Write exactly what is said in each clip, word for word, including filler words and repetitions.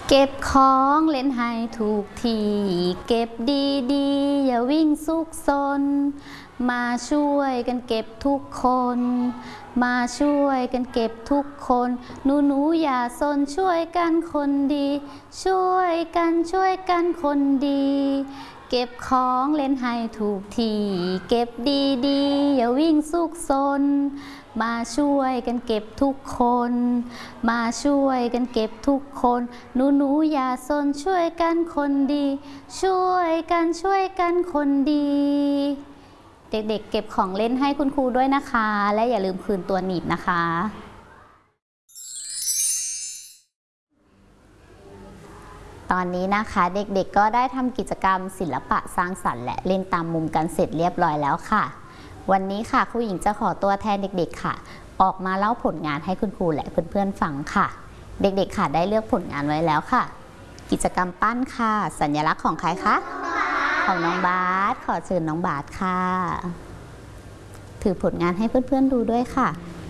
เก็บของเล่นให้ถูกที่เก็บดีๆอย่าวิ่งซุกซนมาช่วยกันเก็บทุกคนมาช่วยกันเก็บทุกคนหนูหนูอย่าซนช่วยกันคนดีช่วยกันช่วยกันคนดีเก็บของเล่นให้ถูกที่เก็บดีๆอย่าวิ่งซุกซนมาช่วยกันเก็บทุกคนมาช่วยกันเก็บทุกคนหนูหนูอย่าซนช่วยกันคนดีช่วยกันช่วยกันคนดีเด็กๆ เก็บของเล่นให้คุณครูด้วยนะคะและอย่าลืมคืนตัวหนีบนะคะตอนนี้นะคะเด็กๆก็ได้ทำกิจกรรมศิลปะสร้างสรรค์และเล่นตามมุมกันเสร็จเรียบร้อยแล้วค่ะวันนี้ค่ะครูหญิงจะขอตัวแทนเด็กๆค่ะออกมาเล่าผลงานให้คุณครูและเพื่อนๆฟังค่ะเด็กๆค่ะได้เลือกผลงานไว้แล้วค่ะกิจกรรมปั้นค่ะสัญลักษณ์ของใครคะของน้องบาสขอเชิญน้องบาสค่ะถือผลงานให้เพื่อนๆดูด้วยค่ะ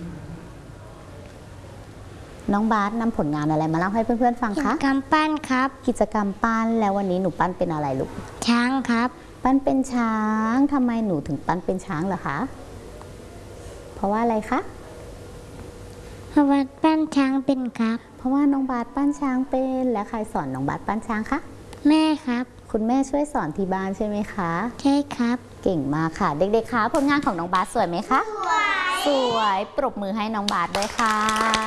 น้องบาสนำผลงานอะไรมาเล่าให้เพื่อนๆฟังคะกิจกรรมปั้นครับกิจกรรมปั้นแล้ววันนี้หนูปั้นเป็นอะไรลูกช้างครับปั้นเป็นช้างทำไมหนูถึงปั้นเป็นช้างเหรอคะเพราะว่าอะไรคะเพราะว่าปั้นช้างเป็นครับเพราะว่าน้องบาสปั้นช้างเป็นและใครสอนน้องบาสปั้นช้างคะแม่ครับคุณแม่ช่วยสอนที่บ้านใช่ไหมคะใช่ครับเก่งมากค่ะเด็กๆคะผลงานของน้องบาสสวยไหมคะสวยสวยปรบมือให้น้องบาสด้วยค่ะ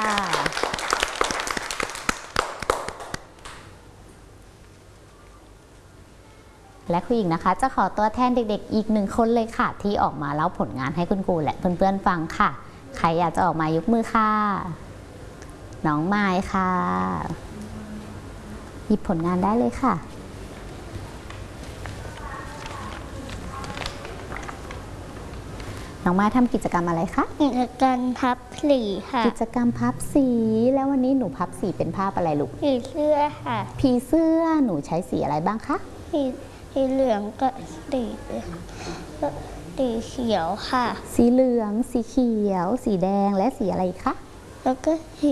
และครูหญิงนะคะจะขอตัวแทนเด็กๆอีกหนึ่งคนเลยค่ะที่ออกมาเล่าผลงานให้คุณครูและเพื่อนๆฟังค่ะใครอยากจะออกมายกมือค่ะน้องไม้ค่ะหยิบผลงานได้เลยค่ะน้องไม้ทำกิจกรรมอะไรคะกิจกรรมพับสีค่ะกิจกรรมพับสีแล้ววันนี้หนูพับสีเป็นภาพอะไรลูกผีเสื้อค่ะผีเสื้อหนูใช้สีอะไรบ้างคะสีสีเหลืองกับสีสีเขียวค่ะสีเหลืองสีเขียวสีแดงและสีอะไรคะแล้วก็สี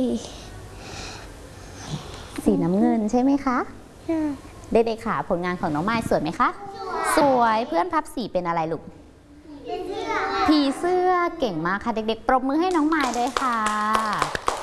สีน้ำเงินใช่ไหมคะเด็กๆค่ะผลงานของน้องไม้สวยไหมคะสวยเพื่อนพับสีเป็นอะไรลูกผีเสื้อเก่งมากค่ะเด็กๆปรบมือให้น้องไม้ด้วยค่ะ